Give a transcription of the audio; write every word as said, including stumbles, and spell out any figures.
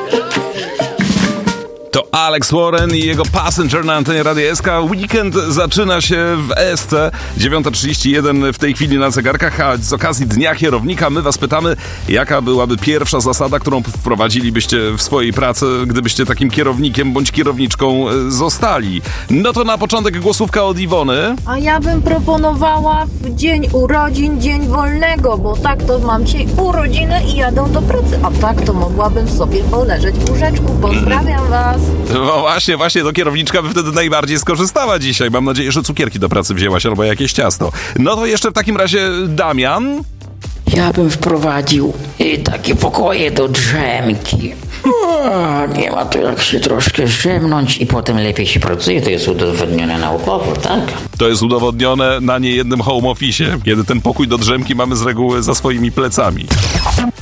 To Alex Warren i jego Passenger na antenie Radia S K. Weekend zaczyna się w S C. dziewiąta trzydzieści jeden w tej chwili na zegarkach, a z okazji Dnia Kierownika my was pytamy, jaka byłaby pierwsza zasada, którą wprowadzilibyście w swojej pracy, gdybyście takim kierownikiem bądź kierowniczką zostali. No to na początek głosówka od Iwony. A ja bym proponowała w dzień urodzin, dzień wolnego, bo tak to mam dzisiaj urodziny i jadę do pracy, a tak to mogłabym sobie poleżeć w łóżeczku. Pozdrawiam was. No właśnie, właśnie, to kierowniczka by wtedy najbardziej skorzystała dzisiaj. Mam nadzieję, że cukierki do pracy wzięłaś albo jakieś ciasto. No to jeszcze w takim razie Damian. Ja bym wprowadził y, takie pokoje do drzemki. O, nie ma to jak się troszkę drzemnąć i potem lepiej się pracuje. To jest udowodnione naukowo, tak? To jest udowodnione na niejednym home office, kiedy ten pokój do drzemki mamy z reguły za swoimi plecami.